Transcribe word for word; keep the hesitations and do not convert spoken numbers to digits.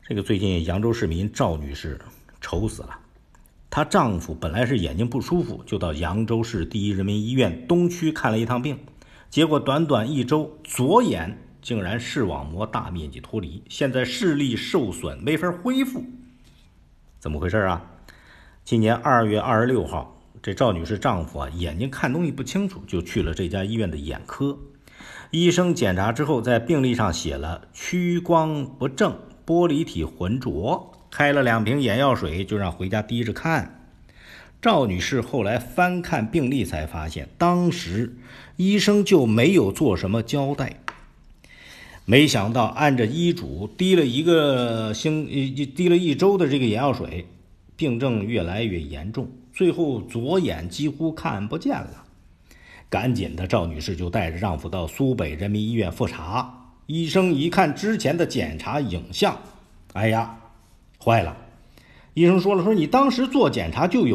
这个最近扬州市民赵女士愁死了，她丈夫本来是眼睛不舒服，就到扬州市第一人民医院东区看了一趟病，结果短短一周，左眼竟然视网膜大面积脱离，现在视力受损，没法恢复。怎么回事啊？今年二月二十六号，这赵女士丈夫啊眼睛看东西不清楚，就去了这家医院的眼科。医生检查之后，在病历上写了屈光不正，玻璃体浑浊，开了两瓶眼药水，就让回家滴着看。赵女士后来翻看病历才发现，当时医生就没有做什么交代。没想到按着医嘱滴了一个星滴了一周的这个眼药水，病症越来越严重，最后左眼几乎看不见了。赶紧的，赵女士就带着丈夫到苏北人民医院复查。医生一看之前的检查影像，哎呀，坏了！医生说了，说你当时做检查就有